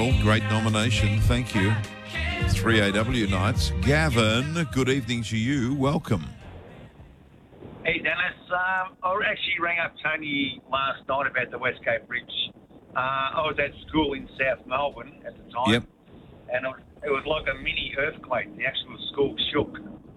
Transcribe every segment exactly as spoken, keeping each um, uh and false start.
Well, great nomination. Thank you. three A W Nights. Gavin, good evening to you. Welcome. Hey, Dennis. Um, I actually rang up Tony last night about the Westgate Bridge. Uh, I was at school in South Melbourne at the time. Yep. And it was, it was like a mini earthquake. The actual school shook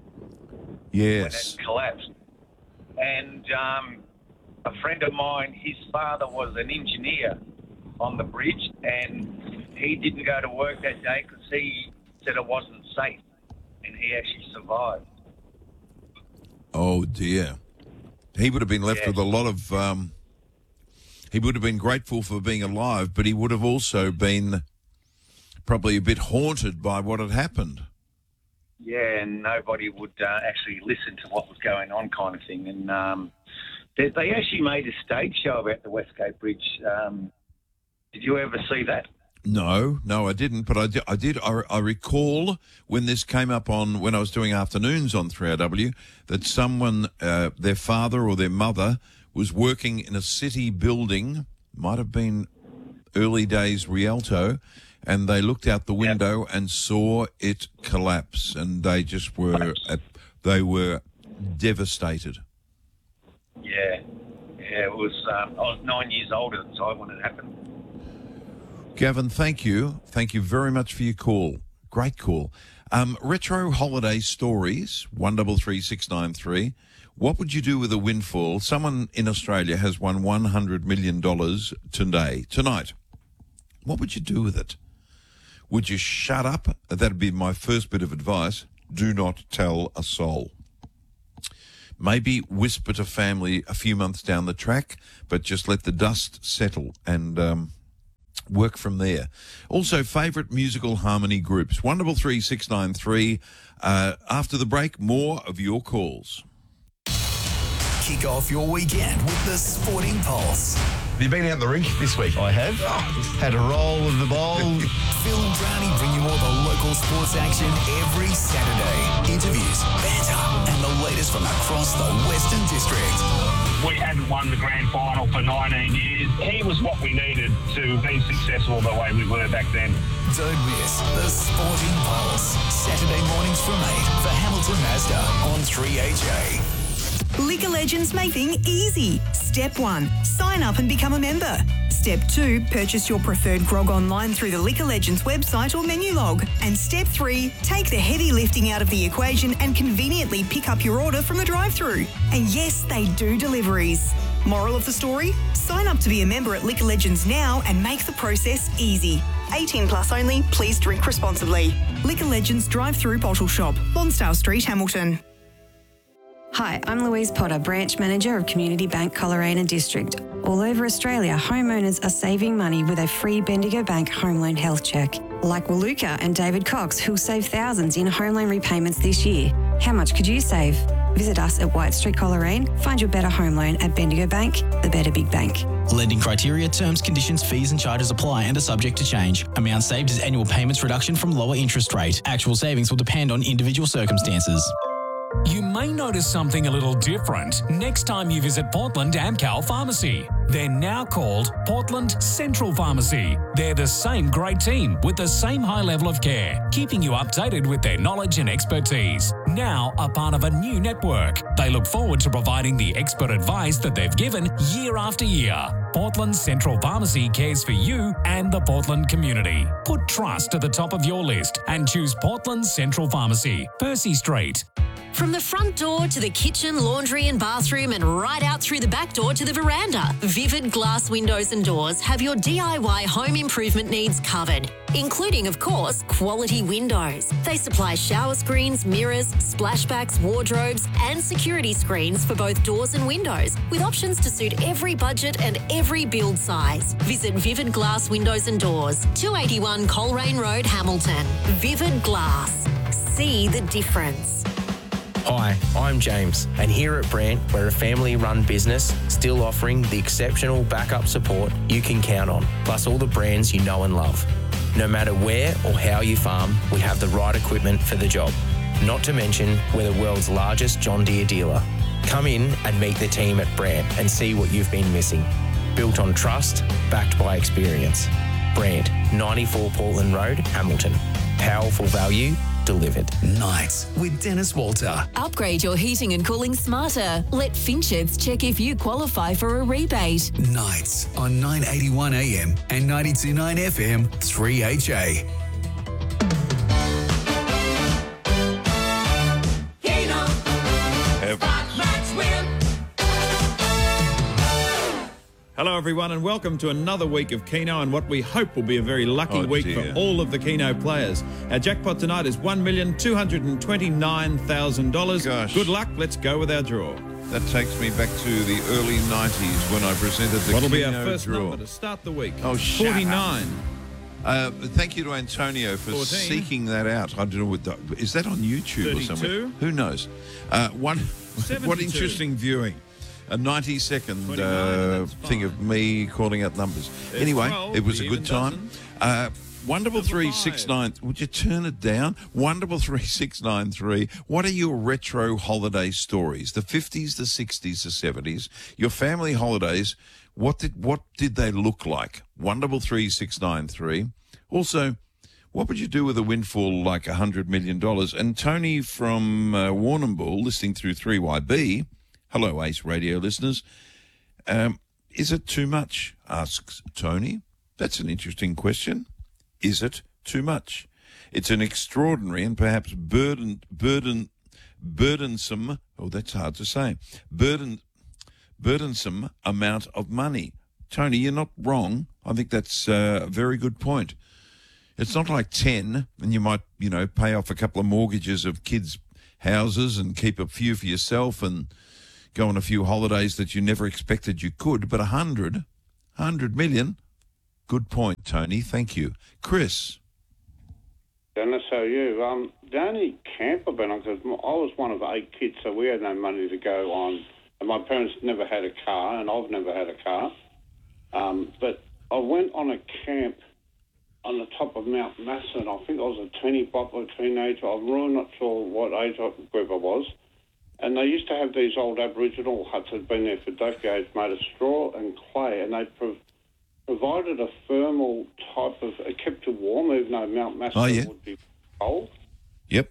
Yes. when it collapsed. And um, a friend of mine, his father was an engineer on the bridge, and he didn't go to work that day because he said it wasn't safe, and he actually survived. Oh, dear. He would have been left Yeah. with a lot of... Um, he would have been grateful for being alive, but he would have also been probably a bit haunted by what had happened. Yeah, and nobody would uh, actually listen to what was going on, kind of thing. And um, they, they actually made a stage show about the Westgate Bridge. Um, did you ever see that? No, no, I didn't. But I did. I, did I, I recall when this came up on when I was doing afternoons on three R W that someone, uh, their father or their mother, was working in a city building. Might have been early days Rialto. And they looked out the window yep. and saw it collapse, and they just were uh, they were devastated. Yeah, yeah. It was. Um, I was nine years old at the time when it happened. Gavin, thank you, thank you very much for your call. Great call. Um, retro holiday stories one double three six nine three. What would you do with a windfall? Someone in Australia has won one hundred million dollars today tonight. What would you do with it? Would you shut up? That'd be my first bit of advice. Do not tell a soul. Maybe whisper to family a few months down the track, but just let the dust settle and um, work from there. Also, favourite musical harmony groups. one double three six nine three. Uh, after the break, more of your calls. Kick off your weekend with the Sporting Pulse. Have you been out in the rink this week? I have. Oh. Had a roll of the bowl. Phil and Brownie bring you all the local sports action every Saturday. Interviews, banter, and the latest from across the Western District. We hadn't won the grand final for nineteen years. He was what we needed to be successful the way we were back then. Don't miss the Sporting Pulse. Saturday mornings from eight for Hamilton Mazda on three H A. Liquor Legends make things easy. Step one, sign up and become a member. Step two, purchase your preferred grog online through the Liquor Legends website or menu log. And step three, take the heavy lifting out of the equation and conveniently pick up your order from the drive-thru. And yes, they do deliveries. Moral of the story? Sign up to be a member at Liquor Legends now and make the process easy. eighteen plus only, please drink responsibly. Liquor Legends drive-thru bottle shop, Lonsdale Street, Hamilton. Hi, I'm Louise Potter, Branch Manager of Community Bank Coleraine District. All over Australia, homeowners are saving money with a free Bendigo Bank home loan health check. Like Waluka and David Cox, who'll save thousands in home loan repayments this year. How much could you save? Visit us at White Street, Coleraine. Find your better home loan at Bendigo Bank, the better big bank. Lending criteria, terms, conditions, fees and charges apply and are subject to change. Amount saved is annual payments reduction from lower interest rate. Actual savings will depend on individual circumstances. You may notice something a little different next time you visit Portland Amcal Pharmacy. They're now called Portland Central Pharmacy. They're the same great team with the same high level of care, keeping you updated with their knowledge and expertise. Now a part of a new network. They look forward to providing the expert advice that they've given year after year. Portland Central Pharmacy cares for you and the Portland community. Put trust at the top of your list and choose Portland Central Pharmacy, Percy Street. From the front door to the kitchen, laundry and bathroom and right out through the back door to the veranda, Vivid Glass Windows and Doors have your D I Y home improvement needs covered, including, of course, quality windows. They supply shower screens, mirrors, splashbacks, wardrobes and security screens for both doors and windows, with options to suit every budget and every build size. Visit Vivid Glass Windows and Doors, two eighty-one Coleraine Road, Hamilton. Vivid Glass. See the difference. Hi, I'm James, and here at Brant, we're a family-run business still offering the exceptional backup support you can count on, plus all the brands you know and love. No matter where or how you farm, we have the right equipment for the job. Not to mention, we're the world's largest John Deere dealer. Come in and meet the team at Brant and see what you've been missing. Built on trust, backed by experience. Brant, ninety-four Portland Road, Hamilton. Powerful value delivered. Nights with Dennis Walter. Upgrade your heating and cooling smarter. Let Finchets check if you qualify for a rebate. Nights on nine eighty-one A M and ninety-two point nine F M, three H A. Hello everyone and welcome to another week of Keno and what we hope will be a very lucky Oh, week dear. for all of the Keno players. Our jackpot tonight is one million two hundred twenty-nine thousand dollars. Gosh. Good luck, let's go with our draw. That takes me back to the early nineties when I presented the What'll be Keno our first draw. number to start the week? Oh, shut up. forty-nine. Uh, thank you to Antonio for fourteen. seeking that out. I don't know what the, is that on YouTube or somewhere? thirty-two. Who knows? Uh, one. What seventy-two. interesting viewing. A ninety second twenty-nine, uh, that's thing fine. of me calling out numbers. There's Anyway, twelve, it was the a good even time. Uh, one double three six nine. Would you turn it down? One double three six nine three. What are your retro holiday stories? The fifties, the sixties, the seventies. Your family holidays. What did what did they look like? One double three six nine three. Also, what would you do with a windfall like a hundred million dollars? And Tony from uh, Warrnambool, listening through three Y B. Hello, Ace Radio listeners. Um, is it too much? Asks Tony. That's an interesting question. Is it too much? It's an extraordinary and perhaps burden, burden, burdensome. Oh, that's hard to say. Burden, burdensome amount of money. Tony, you're not wrong. I think that's uh, a very good point. It's not like ten, and you might, you know, pay off a couple of mortgages of kids' houses and keep a few for yourself and go on a few holidays that you never expected you could, but a hundred, hundred million, good point, Tony. Thank you. Chris. Dennis, how are you? Um, the only camp I've been on, because I was one of eight kids, so we had no money to go on, and my parents never had a car, and I've never had a car. Um, but I went on a camp on the top of Mount Mason. I think I was a teeny bop or teenager. I'm really not sure what age group I was. And they used to have these old Aboriginal huts that had been there for decades, made of straw and clay, and they prov- provided a thermal type of, it kept you warm, even though Mount Mason Oh, yeah. would be cold. Yep.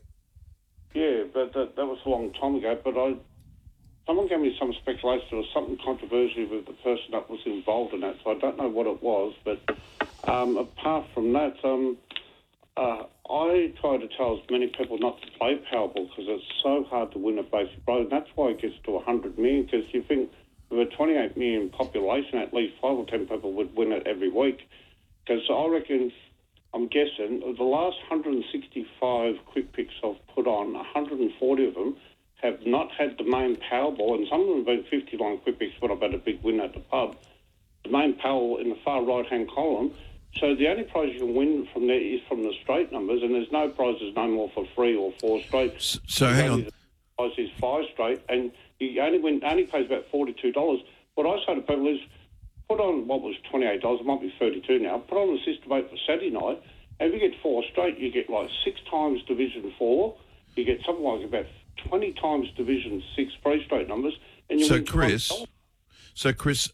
Yeah, but that, that was a long time ago. But I, someone gave me some speculation. There was something controversial with the person that was involved in that, so I don't know what it was. But um, apart from that, um, uh, I try to tell as many people not to play Powerball because it's so hard to win a basic prize. And that's why it gets to one hundred million, because you think with a twenty-eight million population, at least five or ten people would win it every week. Because I reckon, I'm guessing, of the last one hundred sixty-five quick picks I've put on, one hundred forty of them have not had the main Powerball, and some of them have been fifty-line quick picks when I've had a big win at the pub. The main Powerball in the far right-hand column. So the only prize you can win from there is from the straight numbers, and there's no prizes no more for three or four straight. So hang on. The prize is five straight, and you only win only pays about forty-two dollars. What I say to people is, put on what was twenty-eight dollars, it might be thirty-two now. Put on the system eight for Saturday night, and if you get four straight, you get like six times Division Four. You get something like about twenty times Division Six free straight numbers, and you So win Chris, twenty dollars. so Chris,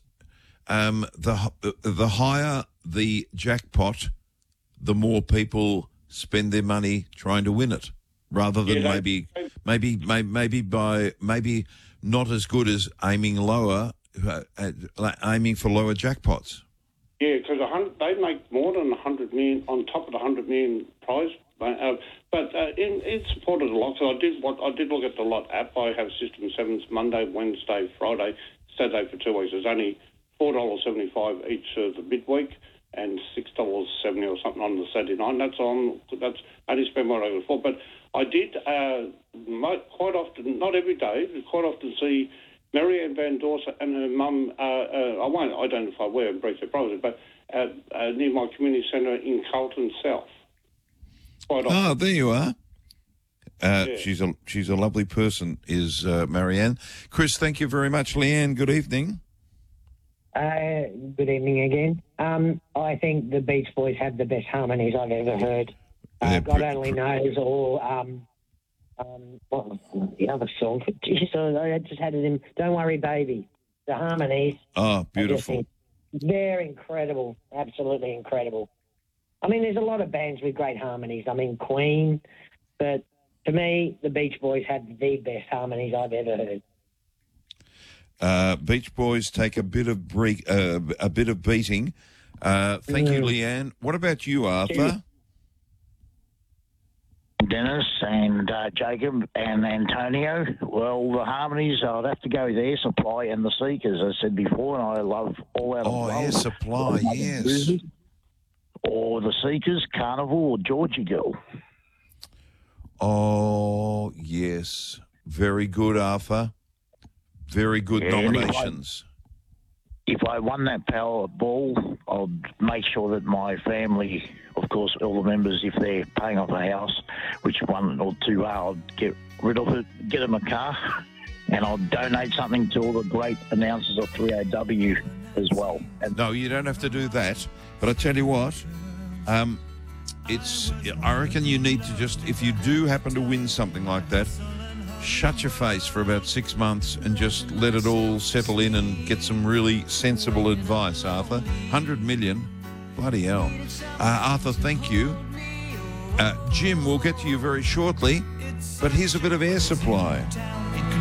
um, the the higher the jackpot, the more people spend their money trying to win it, rather than Yeah, they- maybe, maybe, maybe, maybe by maybe not as good as aiming lower, uh, uh, like aiming for lower jackpots. Yeah, because they make more than one hundred million on top of the one hundred million prize. Uh, but uh, in, in support of the lot, so I did what I did look at the lot app. I have System Sevens Monday, Wednesday, Friday, Saturday for two weeks. There's only four dollars seventy-five each of the midweek and six dollars seventy or something on the Saturday night. That's on. That's I only spend what I could afford. But I did uh, quite often, not every day, but quite often see Marianne Van Dorsen and her mum, uh, uh, I won't identify where and break their privacy, but uh, uh, near my community centre in Carlton South. Quite often. Oh, there you are. Uh, Yeah. She's a she's a lovely person, is uh, Marianne. Chris, thank you very much. Leanne, good evening. Uh, good evening again. Um, I think the Beach Boys have the best harmonies I've ever heard. Uh, They're God pre- only knows, or um, um, what was the other song? Jeez, I just had it in. Don't Worry, Baby. The harmonies. Oh, I just beautiful. think they're incredible. Absolutely incredible. I mean, there's a lot of bands with great harmonies. I mean, Queen, but to me, the Beach Boys have the best harmonies I've ever heard. Uh, Beach Boys take a bit of bre- uh, a bit of beating. Uh, thank you, Mm. Leanne. What about you, Arthur? Dennis and uh, Jacob and Antonio. Well, the harmonies, I'd have to go with Air Supply and the Seekers, as I said before, and I love All Out of Oh, Love. Air Supply, yes. Or the Seekers, Carnival, or Georgia Girl. Oh, yes. Very good, Arthur. Very good Yeah, and if I- nominations. If I won that Powerball, I'd make sure that my family, of course, all the members, if they're paying off a house, which one or two are, I'd get rid of it, get them a car, and I'll donate something to all the great announcers of three A W as well. And No, you don't have to do that. But I tell you what, um, it's. I reckon you need to just, if you do happen to win something like that, shut your face for about six months and just let it all settle in and get some really sensible advice, Arthur. one hundred million, bloody hell. Uh, Arthur, thank you. Uh, Jim, we'll get to you very shortly, but here's a bit of Air Supply.